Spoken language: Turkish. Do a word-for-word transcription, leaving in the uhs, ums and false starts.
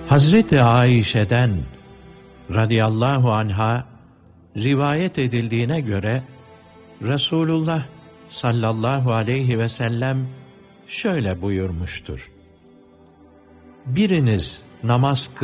Hazreti Ayşe'den radıyallahu anha rivayet edildiğine göre Resulullah sallallahu aleyhi ve sellem şöyle buyurmuştur: Biriniz namaz kıl